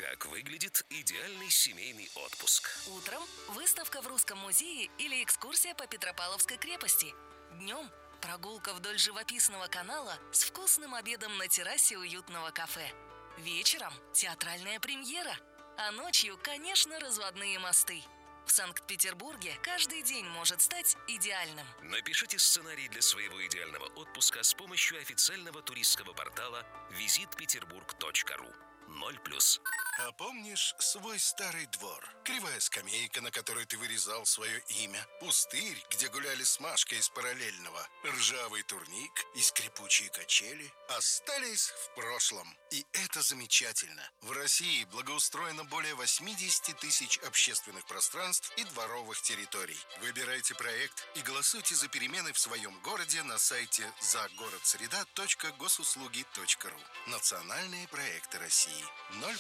Как выглядит идеальный семейный отпуск? Утром выставка в Русском музее или экскурсия по Петропавловской крепости. Днем прогулка вдоль живописного канала с вкусным обедом на террасе уютного кафе. Вечером театральная премьера. А ночью, конечно, разводные мосты. В Санкт-Петербурге каждый день может стать идеальным. Напишите сценарий для своего идеального отпуска с помощью официального туристского портала visitpeterburg.ru. 0+. А помнишь свой старый двор? Кривая скамейка, на которой ты вырезал свое имя. Пустырь, где гуляли с Машкой из параллельного. Ржавый турник и скрипучие качели остались в прошлом. И это замечательно. В России благоустроено более 80 тысяч общественных пространств и дворовых территорий. Выбирайте проект и голосуйте за перемены в своем городе на сайте загородсреда.госуслуги.ру. Национальные проекты России. 0+.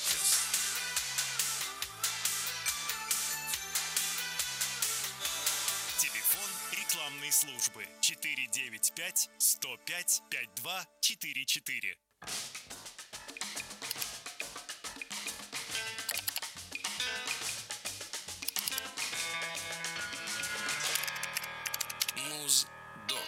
Телефон рекламной службы 495-105-5244. Муздок.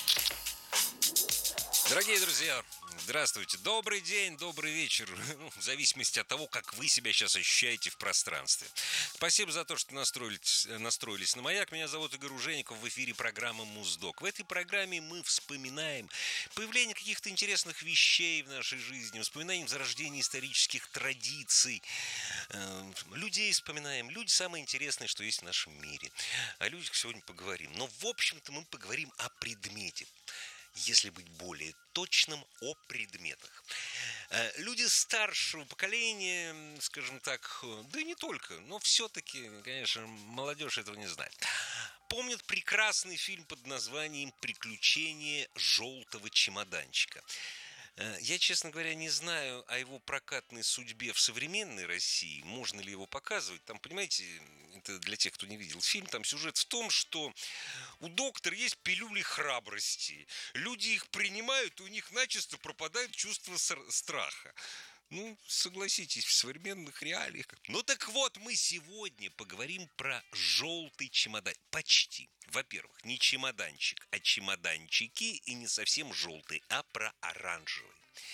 Дорогие друзья, здравствуйте. Добрый день, добрый вечер. В зависимости от того, как вы себя сейчас ощущаете в пространстве. Спасибо за то, что настроились на «Маяк». Меня зовут Игорь Ужеников. В эфире программа «Муздок». В этой программе мы вспоминаем появление каких-то интересных вещей в нашей жизни, вспоминаем зарождение исторических традиций, людей вспоминаем. Люди самые интересные, что есть в нашем мире. О людях сегодня поговорим. Но, в общем-то, мы поговорим о предмете. Если быть более точным, о предметах. Люди старшего поколения, скажем так, да и не только, но все-таки, конечно, молодежь этого не знает, помнят прекрасный фильм под названием «Приключения желтого чемоданчика». Я, честно говоря, не знаю о его прокатной судьбе в современной России. Можно ли его показывать? Там, понимаете, это для тех, кто не видел фильм, там сюжет в том, что у доктора есть пилюли храбрости. Люди их принимают, и у них начисто пропадает чувство страха. Ну, согласитесь, в современных реалиях. Ну так вот, мы сегодня поговорим про желтый чемодан. Почти. Во-первых, не чемоданчик, а чемоданчики, и не совсем желтый, а про оранжевый.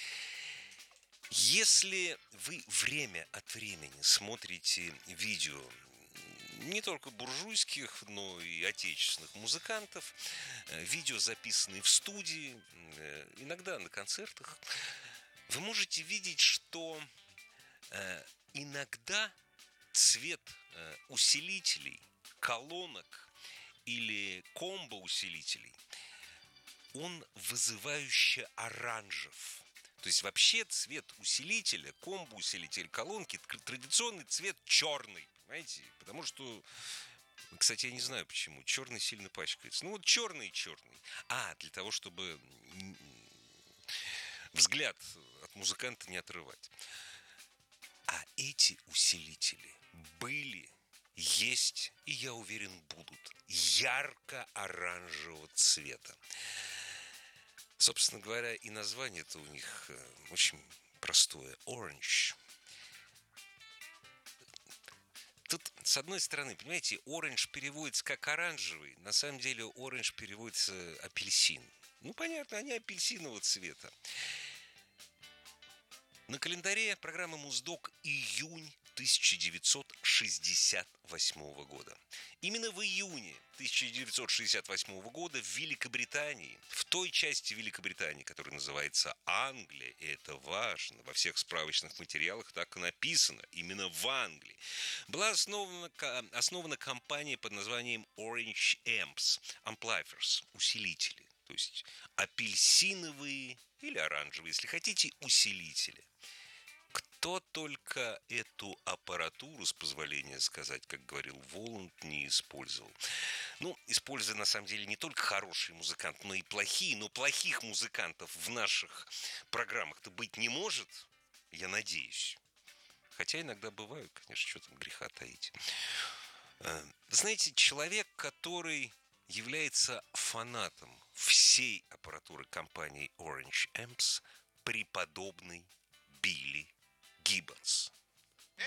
Если вы время от времени смотрите видео не только буржуйских, но и отечественных музыкантов, видео, записанные в студии, иногда на концертах, вы можете видеть, что иногда цвет усилителей, колонок или комбо-усилителей, он вызывающе оранжев. То есть вообще цвет усилителя, комбо-усилитель, колонки, традиционный цвет черный, понимаете? Потому что, кстати, я не знаю почему, черный сильно пачкается. Ну вот черный и черный. Для того, чтобы взгляд от музыканта не отрывать. А эти усилители были, есть и, я уверен, будут ярко-оранжевого цвета. Собственно говоря, и название-то у них очень простое. Orange. Тут, с одной стороны, понимаете, orange переводится как оранжевый. На самом деле orange переводится апельсин. Ну, понятно, они апельсинового цвета. На календаре программы «Муздок» июнь 1968 года. Именно в июне 1968 года в Великобритании, в той части Великобритании, которая называется Англия, и это важно, во всех справочных материалах так и написано, именно в Англии, была основана компания под названием Orange Amps, Amplifiers, усилители. То есть апельсиновые или оранжевые, если хотите, усилители. Кто только эту аппаратуру, с позволения сказать, как говорил Воланд, не использовал. Ну, используя, на самом деле, не только хорошие музыканты, но и плохие. Но плохих музыкантов в наших программах-то быть не может, я надеюсь. Хотя иногда бывают, конечно, что там греха таить. Знаете, человек, который является фанатом всей аппаратуры компании Orange Amps, преподобный Билли Гиббонс.